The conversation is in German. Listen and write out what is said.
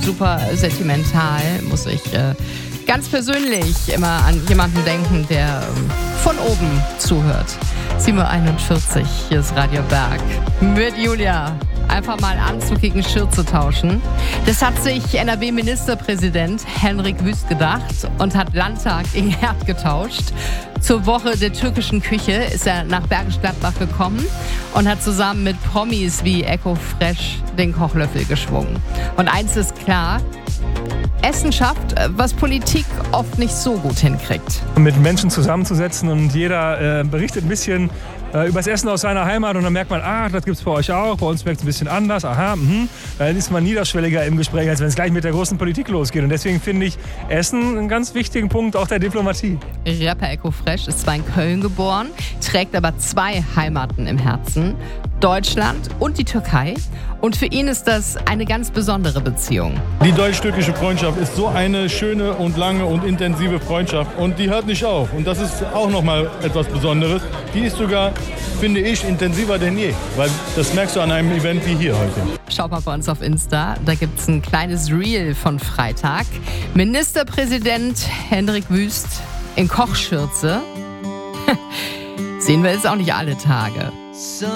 super sentimental, muss ich ganz persönlich immer an jemanden denken, der von oben zuhört. 7.41 Uhr, hier ist Radio Berg. Mit Julia. Einfach mal Anzug gegen Schürze tauschen. Das hat sich NRW-Ministerpräsident Henrik Wüst gedacht und hat Landtag gegen Herd getauscht. Zur Woche der türkischen Küche ist er nach Bergisch Gladbach gekommen und hat zusammen mit Promis wie Eko Fresh den Kochlöffel geschwungen. Und eins ist klar: Essen schafft, was Politik oft nicht so gut hinkriegt. Mit Menschen zusammenzusetzen und jeder berichtet ein bisschen über das Essen aus seiner Heimat und dann merkt man, das gibt's bei euch auch, bei uns schmeckt es ein bisschen anders, dann ist man niederschwelliger im Gespräch, als wenn es gleich mit der großen Politik losgeht. Und deswegen finde ich Essen einen ganz wichtigen Punkt auch der Diplomatie. Rapper Eko Fresh ist zwar in Köln geboren, trägt aber 2 Heimaten im Herzen: Deutschland und die Türkei. Und für ihn ist das eine ganz besondere Beziehung. Die deutsch-türkische Freundschaft ist so eine schöne und lange und intensive Freundschaft. Und die hört nicht auf. Und das ist auch nochmal etwas Besonderes. Die ist sogar, finde ich, intensiver denn je. Weil das merkst du an einem Event wie hier heute. Schaut mal bei uns auf Insta, da gibt es ein kleines Reel von Freitag. Ministerpräsident Henrik Wüst in Kochschürze. Sehen wir jetzt auch nicht alle Tage.